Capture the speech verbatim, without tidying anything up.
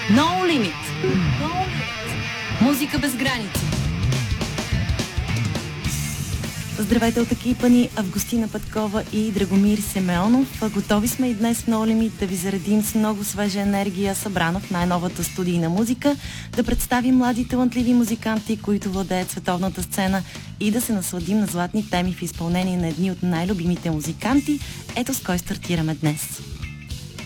No Limit. Музика без граници. Здравейте от екипа ни Августина Петкова и Драгомир Симеонов. Готови сме и днес в No Limit да ви заредим с много свежа енергия, събрана в най-новата студийна музика, да представим млади талантливи музиканти, които владеят световната сцена и да се насладим на златни теми в изпълнение на едни от най-любимите музиканти. Ето с кой стартираме днес.